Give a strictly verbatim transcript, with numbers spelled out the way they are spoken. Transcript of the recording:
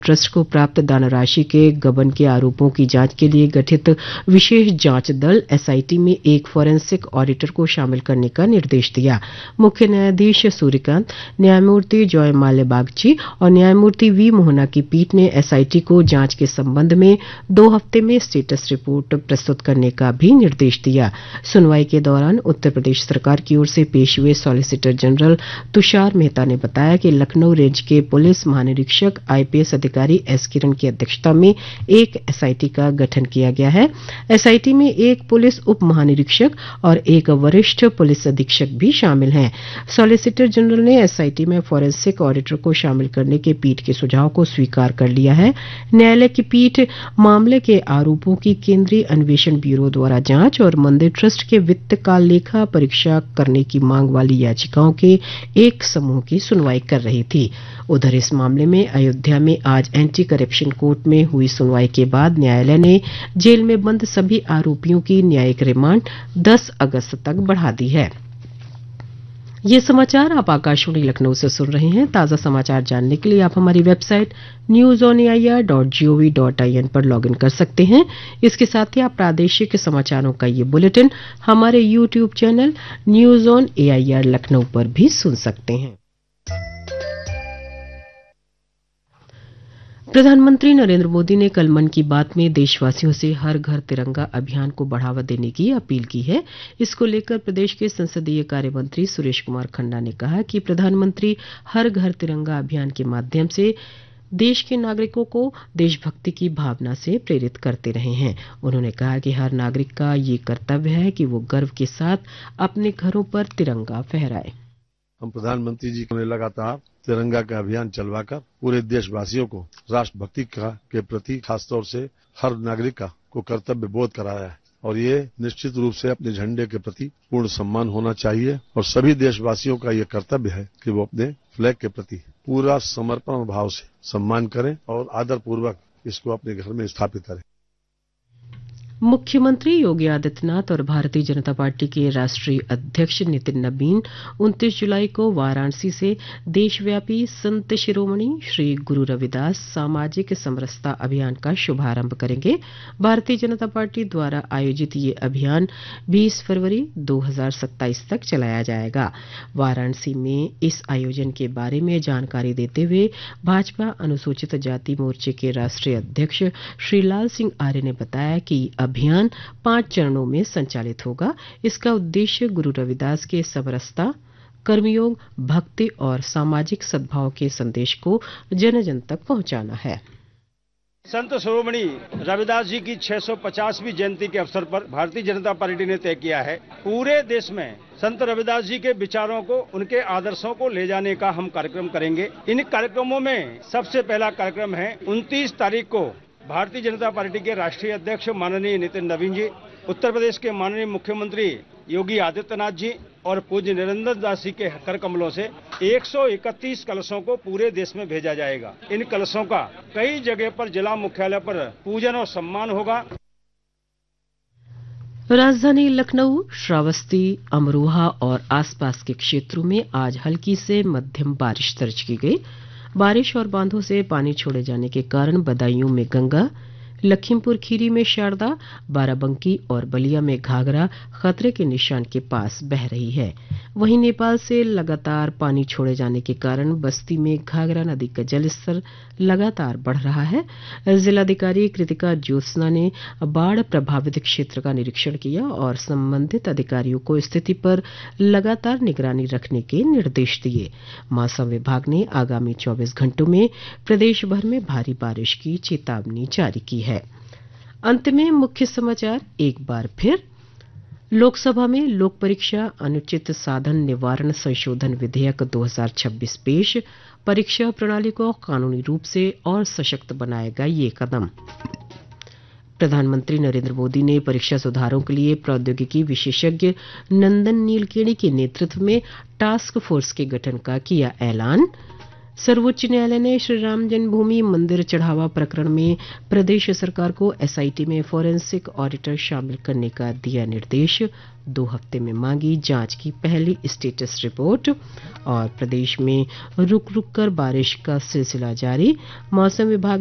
Trust को प्राप्त धनराशि के गबन के आरोपों की जांच के लिए गठित विशेष जांच दल एसआईटी में एक फॉरेंसिक ऑडिटर को शामिल करने का निर्देश दिया। मुख्य न्यायाधीश सूर्यकांत, न्यायमूर्ति जॉयमाल्य बागची और न्यायमूर्ति वी मोहना की पीठ ने एसआईटी को जांच के संबंध में दो हफ्ते में स्टेटस रिपोर्ट प्रस्तुत करने का भी निर्देश दिया। सुनवाई के दौरान उत्तर प्रदेश सरकार की ओर से पेश हुए सॉलिसिटर जनरल तुषार मेहता ने बताया कि लखनऊ रेंज के पुलिस महानिरीक्षक आईपीएस अधिकारी एस किरण की अध्यक्षता में एक एसआईटी का गठन किया गया है। एसआईटी में एक पुलिस उप महानिरीक्षक और एक वरिष्ठ पुलिस अधीक्षक भी शामिल हैं। सॉलिसिटर जनरल ने एसआईटी में फॉरेंसिक ऑडिटर को शामिल करने के पीठ के सुझाव को स्वीकार कर लिया है। न्यायालय की पीठ मामले के आरोपों की केंद्रीय अन्वेषण ब्यूरो द्वारा जांच और मंदिर ट्रस्ट के वित्त का लेखा परीक्षा करने की मांग वाली याचिकाओं के एक समूह की सुनवाई कर रही थी। उधर इस मामले में अयोध्या में आज एंटी करप्शन कोर्ट में हुई सुनवाई के बाद न्यायालय ने जेल में बंद सभी आरोपियों की न्यायिक रिमांड दस अगस्त तक बढ़ा दी है। ये समाचार आप आकाशवाणी लखनऊ से सुन रहे हैं। ताज़ा समाचार जानने के लिए आप हमारी website news on AIR dot gov dot IN पर लॉगिन कर सकते हैं। इसके साथ ही आप प्रादेशिक समाचारों का ये बुलेटिन हमारे YouTube channel news on AIR Lucknow पर भी सुन सकते हैं। प्रधानमंत्री नरेंद्र मोदी ने कल मन की बात में देशवासियों से हर घर तिरंगा अभियान को बढ़ावा देने की अपील की है। इसको लेकर प्रदेश के संसदीय कार्य मंत्री सुरेश कुमार खन्ना ने कहा कि प्रधानमंत्री हर घर तिरंगा अभियान के माध्यम से देश के नागरिकों को देशभक्ति की भावना से प्रेरित करते रहे हैं। उन्होंने कहा कि हर नागरिक का ये कर्तव्य है कि वो गर्व के साथ अपने घरों पर तिरंगा फहराए। हम प्रधानमंत्री जी ने लगातार तिरंगा का अभियान चलवाकर पूरे देशवासियों को राष्ट्रभक्ति का के प्रति खासतौर से हर नागरिक का को कर्तव्य बोध कराया है और ये निश्चित रूप से अपने झंडे के प्रति पूर्ण सम्मान होना चाहिए और सभी देशवासियों का ये कर्तव्य है कि वो अपने फ्लैग के प्रति पूरा समर्पण भाव से सम्मान करें और आदर पूर्वक इसको अपने घर में स्थापित करें। मुख्यमंत्री योगी आदित्यनाथ और भारतीय जनता पार्टी के राष्ट्रीय अध्यक्ष नितिन नबीन उनतीस जुलाई को वाराणसी से देशव्यापी संत शिरोमणि श्री गुरु रविदास सामाजिक समरसता अभियान का शुभारंभ करेंगे। भारतीय जनता पार्टी द्वारा आयोजित ये अभियान बीस फरवरी दो हज़ार सत्ताईस तक चलाया जाएगा। वाराणसी में इस आयोजन के बारे में जानकारी देते हुए भाजपा अनुसूचित जाति मोर्चे के राष्ट्रीय अध्यक्ष श्री लाल सिंह आर्य ने बताया कि अभियान पांच चरणों में संचालित होगा। इसका उद्देश्य गुरु रविदास के समरसता, कर्मयोग, भक्ति और सामाजिक सद्भाव के संदेश को जन जन तक पहुंचाना है। संत शिरोमणि रविदास जी की छह सौ पचासवीं जयंती के अवसर पर भारतीय जनता पार्टी ने तय किया है पूरे देश में संत रविदास जी के विचारों को, उनके आदर्शों को ले जाने का हम कार्यक्रम करेंगे। इन कार्यक्रमों में सबसे पहला कार्यक्रम है उनतीस तारीख को भारतीय जनता पार्टी के राष्ट्रीय अध्यक्ष माननीय नितिन नवीन जी, उत्तर प्रदेश के माननीय मुख्यमंत्री योगी आदित्यनाथ जी और पूज्य नरेंद्र दास जी के कर कमलों से एक सौ इकतीस कलशों को पूरे देश में भेजा जाएगा। इन कलशों का कई जगह पर जिला मुख्यालय पर पूजन और सम्मान होगा। राजधानी लखनऊ, श्रावस्ती, अमरोहा और आसपास के क्षेत्रों में आज हल्की से मध्यम बारिश दर्ज की गई। बारिश और बांधों से पानी छोड़े जाने के कारण बदायूं में गंगा, लखीमपुर खीरी में शारदा, बाराबंकी और बलिया में घाघरा खतरे के निशान के पास बह रही है। वहीं नेपाल से लगातार पानी छोड़े जाने के कारण बस्ती में घाघरा नदी का जलस्तर लगातार बढ़ रहा है। जिलाधिकारी कृतिका ज्योत्सना ने बाढ़ प्रभावित क्षेत्र का निरीक्षण किया और संबंधित अधिकारियों को स्थिति पर लगातार निगरानी रखने के निर्देश दिए। मौसम विभाग ने आगामी चौबीस घंटों में प्रदेश भर में भारी बारिश की चेतावनी जारी की है। अंत में मुख्य समाचार एक बार फिर। लोकसभा में लोक परीक्षा अनुचित साधन निवारण संशोधन विधेयक दो हज़ार छब्बीस पेश। परीक्षा प्रणाली को कानूनी रूप से और सशक्त बनाएगा ये कदम। प्रधानमंत्री नरेंद्र मोदी ने परीक्षा सुधारों के लिए प्रौद्योगिकी विशेषज्ञ नंदन नीलकेणी के नेतृत्व में टास्क फोर्स के गठन का किया ऐलान। सर्वोच्च न्यायालय ने श्री राम जन्मभूमि मंदिर चढ़ावा प्रकरण में प्रदेश सरकार को एसआईटी में फोरेंसिक ऑडिटर शामिल करने का दिया निर्देश। दो हफ्ते में मांगी जांच की पहली स्टेटस रिपोर्ट। और प्रदेश में रुक रुक कर बारिश का सिलसिला जारी। मौसम विभाग